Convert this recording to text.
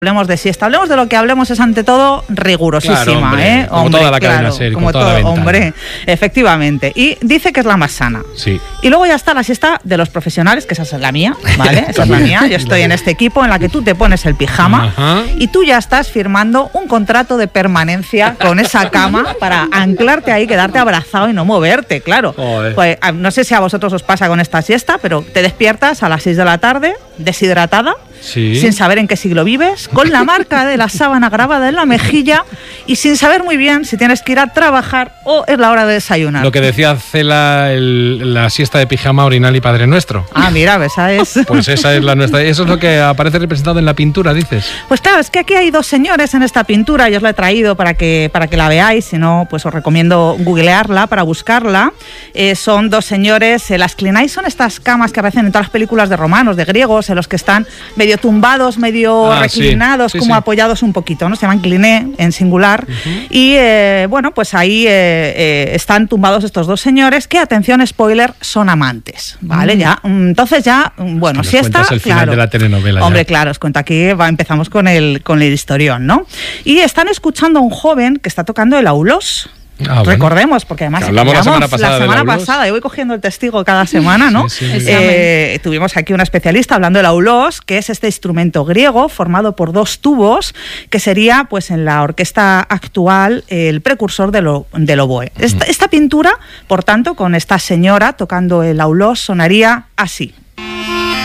Hablemos de siesta, hablemos de lo que hablemos, es ante todo rigurosísima, claro, hombre, como hombre, toda la cadena claro, SER, como toda todo, la ventana. hombre, efectivamente. Y dice que es la más sana. Sí. Y luego ya está la siesta de los profesionales, que esa es la mía, ¿vale? Esa es la mía. Yo estoy en este equipo en la que tú te pones el pijama. Ajá. Y tú ya estás firmando un contrato de permanencia con esa cama para anclarte ahí, quedarte abrazado y no moverte, claro. Joder. Pues no sé si a vosotros os pasa con esta siesta, pero te despiertas a las 6 de la tarde, deshidratada, Sí. sin saber en qué siglo vives, con la marca de la sábana grabada en la mejilla y sin saber muy bien si tienes que ir a trabajar o es la hora de desayunar. Lo que decía Cela, la siesta de pijama, orinal y Padre Nuestro. Ah, mira, esa es. Pues esa es la nuestra. Eso es lo que aparece representado en la pintura, dices. Pues claro, es que aquí hay dos señores en esta pintura, yo os la he traído para que la veáis, si no, pues os recomiendo googlearla para buscarla. Son dos señores, las clinais son estas camas que aparecen en todas las películas de romanos, de griegos, en los que están medio tumbados, medio reclinados, sí, como sí. apoyados un poquito, ¿no? Se llaman cliné en singular. Y bueno, pues ahí están tumbados estos dos señores que, atención, spoiler, son amantes, ¿vale? Ya, entonces ya, bueno, Es que nos siesta, cuentas el final claro. de la telenovela. Hombre, ya. claro, os cuento aquí, empezamos con el historión, ¿no? Y están escuchando a un joven que está tocando el aulós. Ah, bueno. Recordemos, porque además Que hablamos la semana pasada del aulós. pasada, yo voy cogiendo el testigo cada semana, ¿no? Sí, sí, sí. Tuvimos aquí una especialista hablando del aulós, que es este instrumento griego formado por dos tubos, que sería, pues en la orquesta actual, el precursor del oboe. Esta pintura, por tanto, con esta señora tocando el aulós, sonaría así.